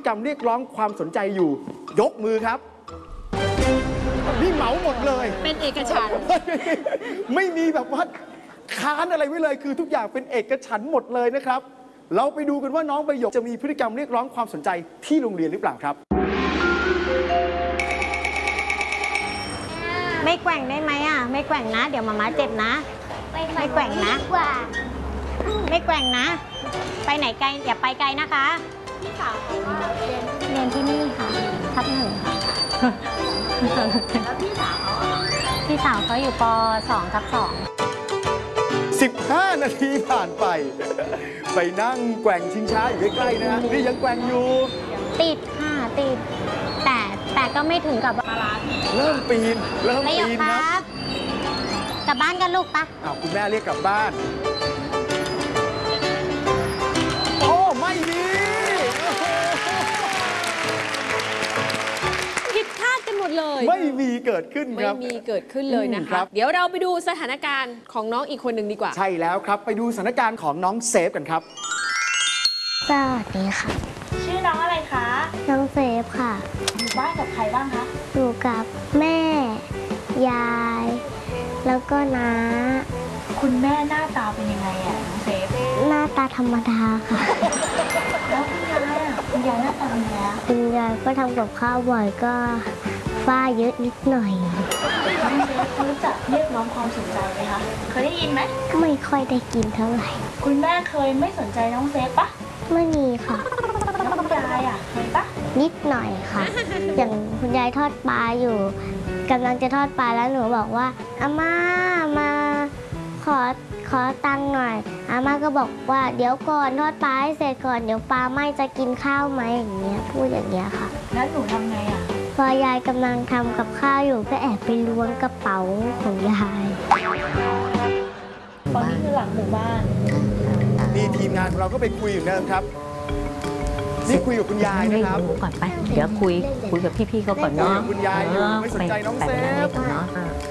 กรรมเรียกร้องความสนใจอยู่ยกมือครับนี่เหมาหมดเลยเป็นเอกฉันท์ไม่มีแบบว่าค้านอะไรไว้เลยคือทุกอย่างเป็นเอกฉันท์หมดเลยนะครับเราไปดูกันว่าน้องใบหยกจะมีพฤติกรรมเรียกร้องความสนใจที่โรงเรียนหรือเปล่าครับไม่แกว่งได้ไหมอ่ะไม่แกว่งนะเดี๋ยวมาม่าเจ็บนะไม่แกว่งนะไม่แกว่งนะไปไหนไกลอย่าไปไกลนะคะพี่สาวเขาว่าเรียนที่นี่ค่ะทับ1ค่ะแล้วพี่สาวเขาอยู่ป.2 ทับ 2 15 นาทีผ่านไปไปนั่งแกว่งชิงช้าอยู่ใกล้ๆนะฮะนี่ยังแกว่งอยู่ติดค่ะติดแต่ก็ไม่ถึงกับเริ่มปีนครับกลับบ้านกันลูกปะคุณแม่เรียกกลับบ้านโอ้ไม่มีผิดคาดกันหมดเลยไม่มีเกิดขึ้นครับไม่มีเกิดขึ้นเลยนะคะเดี๋ยวเราไปดูสถานการณ์ของน้องอีกคนหนึ่งดีกว่าใช่แล้วครับไปดูสถานการณ์ของน้องเซฟกันครับสวัสดีค่ะชื่อน้องอะไรคะน้องเซฟค่ะอยู่บ้านกับใครบ้างคะอยู่กับแม่ยายแล้วก็น้าคุณแม่หน้าตาเป็นยังไงอ่ะน้องเซฟหน้าตาธรรมดาค่ะแล้วคุณยายหน้าตาเป็นยังไงคุณยายก็ทำกับข้าวบ่อยก็ฝ้าเยอะนิดหน่อยน้องเซฟรู้จักเรียกร้องความสนใจไหมคะเคยได้ยินไหมไม่ค่อยได้กินเท่าไหร่คุณแม่เคยไม่สนใจน้องเซฟปะไม่มีค่ะแล้วคุณยายอ่ะเคยปะนิดหน่อยค่ะอย่างคุณยายทอดปลาอยู่กำลังจะทอดปลาแล้วหนูบอกว่าอาม่ามาขอตังค์หน่อยอาม่าก็บอกว่าเดี๋ยวก่อนทอดปลาให้เสร็จก่อนเดี๋ยวปลาไหม้จะกินข้าวไหมอย่างเงี้ยพูดอย่างเงี้ยค่ะแล้วหนูทำไงอ่ะพอยายกำลังทำกับข้าวอยู่ก็แอบไปล้วงกระเป๋าของยายตอนนี้คือหลังหมู่บ้านนี่ทีมงานของเราก็ไปคุยอยู่เดิมครับนี่คุยกับคุณยายนะครับก่อนไปเดี๋ยวคุยกับพี่ๆเขาก่อนเนาะคุณยายอยู่ไม่สนใจน้องเซฟ 50,000 น้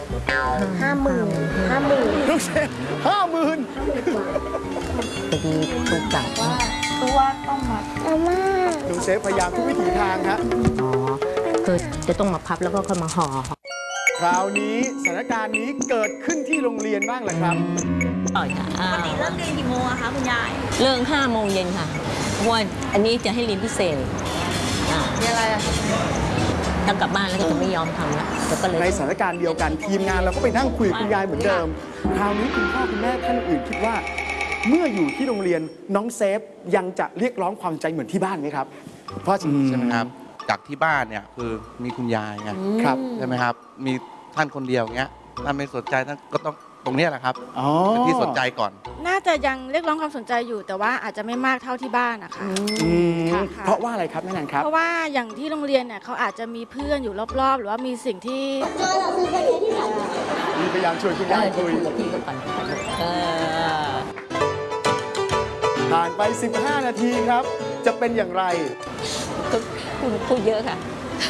องเซฟ50,000 พอดีถูกจับว่าตัวต้องมาอาม่าน้องเซฟพยายามทุกวิถีทางฮะคือจะต้องมาพับแล้วก็ค่อยมาห่อคราวนี้สถานการณ์นี้เกิดขึ้นที่โรงเรียนบ้างแหละครับปกติเลิกเรียนกี่โมงอะคะคุณยายเลิก5 โมงเย็นค่ะวันอันนี้จะให้เรียนพิเศษมีอะไรอะถ้ากลับบ้านแล้วก็จะไม่ยอมทำแล้วก็เลยในสถานการณ์เดียวกันทีมงานเราก็ไปนั่งคุยกับคุณยายเหมือนเดิมคราวนี้คุณพ่อคุณแม่ท่านอื่นคิดว่าเมื่ออยู่ที่โรงเรียนน้องเซฟยังจะเรียกร้องความใจเหมือนที่บ้านไหมครับพ่อใช่ไหมครับจากที่บ้านเนี่ยคือมีคุณยายไงครับใช่ไหมครับมีท่านคนเดียวเงี้ยท่านไม่สนใจท่านก็ต้องตรงนี้แหละครับเป็นที่สนใจก่อนน่าจะยังเรียกร้องความสนใจอยู่แต่ว่าอาจจะไม่มากเท่าที่บ้านนะคะเพราะว่าอะไรครับแม่นันครับเพราะว่าอย่างที่โรงเรียนเนี่ยเขาอาจจะมีเพื่อนอยู่รอบๆหรือว่ามีสิ่งที่มีพยายามชวนคุณยายคุยผ่านไป15 นาทีครับจะเป็นอย่างไรพูดเยอะค่ะ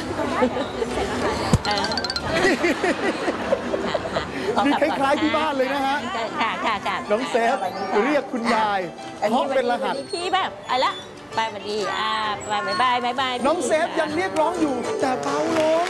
นี่คล้ายๆที่บ้านเลยนะฮะน้องเซฟเรียกคุณยายเพราะเป็นรหัสพี่แบบอะไรละบายสวัสดีบายน้องเซฟยังเรียกร้องอยู่แต่เบาลง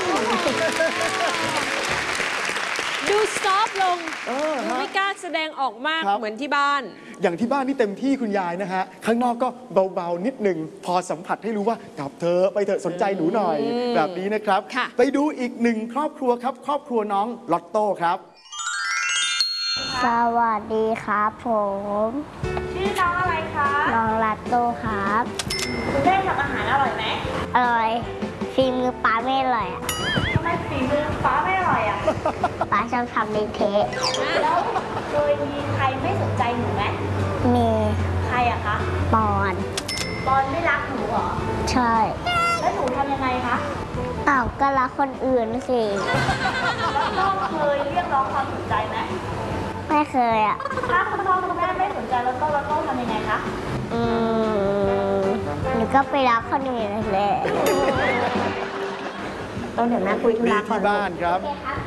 ดูซอฟลงไม่กล้าแสดงออกมากเหมือนที่บ้านอย่างที่บ้านนี่เต็มที่คุณยายนะฮะข้างนอกก็เบาๆนิดหนึ่งพอสัมผัสให้รู้ว่ากลับเธอไปเถอะสนใจหนูหน่อยแบบนี้นะครับไปดูอีกหนึ่งครอบครัวครับครอบครัวน้องลอตโต้ครับสวัสดีครับผมชื่อน้องอะไรคะน้องลอตโต้ครับคุณแม่ทำอาหารอร่อยไหมอร่อยฝีมือป้าไม่อร่อยทำไมฝีมือป้าไม่อร่อยป้าชอบทำในเทะแล้วเคยมีใครไม่สนใจหนูไหมมีใครอะคะปอนไม่รักหนูเหรอใช่แล้วหนูทำยังไงคะก็รักคนอื่นสิแล้วก็เคยเรียกร้องความสนใจไหมไม่เคยอะถ้าคุณพ่อคุณแม่ไม่สนใจแล้วก็ทำยังไงคะหนูก็ไปรักคนอื่นเลยต้องเดี๋ยวแม่คุยที่บ้านครับ